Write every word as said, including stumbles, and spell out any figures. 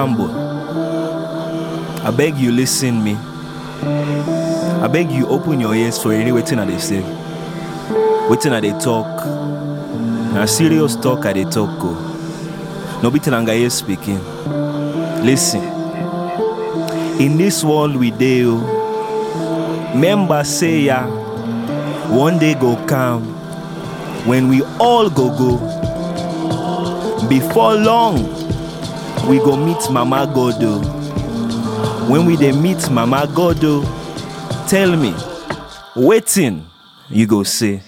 Campbell. I beg you listen me. I beg you open your ears for any waiting at they say. Waiting at they talk. A serious talk at they talk go. No beating and speaking. Listen. In this world we deal. Members say ya. One day go come. When we all go go. Before long, we go meet Mama Godo. When we dey meet Mama Godo, tell me, waiting you go say.